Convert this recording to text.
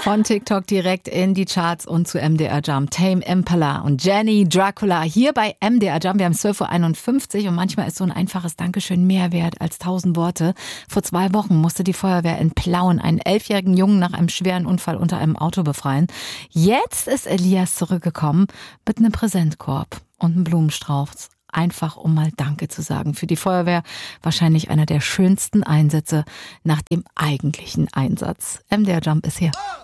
Von TikTok direkt in die Charts und zu MDR Jump. Tame Impala und Jenny Dracula hier bei MDR Jump. Wir haben 12:51 Uhr und manchmal ist so ein einfaches Dankeschön mehr wert als 1000 Worte. Vor 2 Wochen musste die Feuerwehr in Plauen einen 11-jährigen Jungen nach einem schweren Unfall unter einem Auto befreien. Jetzt ist Elias zurückgekommen mit einem Präsentkorb und einem Blumenstrauß. Einfach, um mal Danke zu sagen. Für die Feuerwehr wahrscheinlich einer der schönsten Einsätze nach dem eigentlichen Einsatz. MDR Jump ist hier.